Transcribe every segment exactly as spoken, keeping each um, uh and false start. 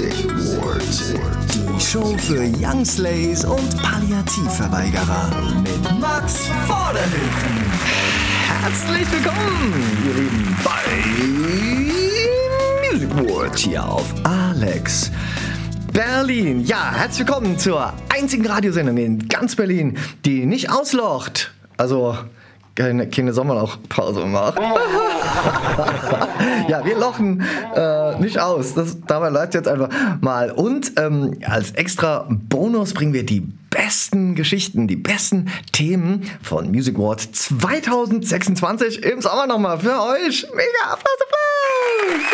Music Ward. Die Show für Young Slays und Palliativverweigerer mit Max Vorderhöfen. Herzlich willkommen, ihr Lieben, bei Music Ward hier auf Alex Berlin. Ja, herzlich willkommen zur einzigen Radiosendung in ganz Berlin, die nicht auslocht. Also keine, keine Sommerlochpause macht. Ja, wir lochen äh, nicht aus. Das, dabei läuft jetzt einfach mal. Und ähm, als extra Bonus bringen wir die besten Geschichten, die besten Themen von Music Ward zwanzig sechsundzwanzig im Sommer nochmal für euch. Mega Applaus, Applaus!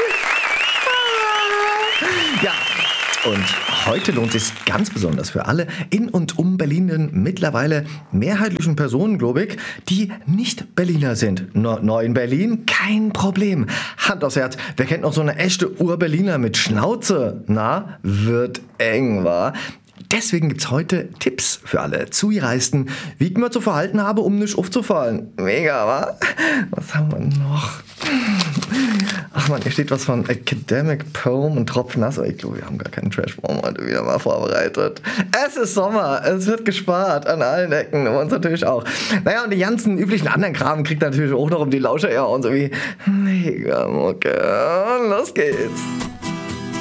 Ja. Und heute lohnt es sich ganz besonders für alle in und um Berlin mittlerweile mehrheitlichen Personen, glaube ich, die nicht Berliner sind. No, neu in Berlin, kein Problem. Hand aufs Herz, wer kennt noch so eine echte Ur-Berliner mit Schnauze? Na, wird eng, wa? Deswegen gibt's heute Tipps für alle Zugereisten, wie ich mir zu verhalten habe, um nicht aufzufallen. Mega, wa? Was haben wir noch? Ach man, hier steht was von Academic Poem und Tropfnass, aber ich glaube, wir haben gar keinen Trash-Poem heute wieder mal vorbereitet. Es ist Sommer, es wird gespart an allen Ecken, und uns natürlich auch. Naja, und die ganzen üblichen anderen Kram kriegt natürlich auch noch um die Lauscher und so wie mega Mucke. Los geht's.